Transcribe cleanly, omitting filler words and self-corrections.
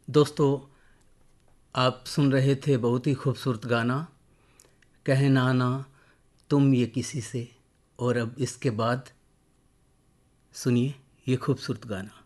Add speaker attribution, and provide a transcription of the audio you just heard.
Speaker 1: दोस्तों, आप सुन रहे थे बहुत ही खूबसूरत गाना कहना ना तुम ये किसी से। और अब इसके बाद सुनिए ये खूबसूरत गाना।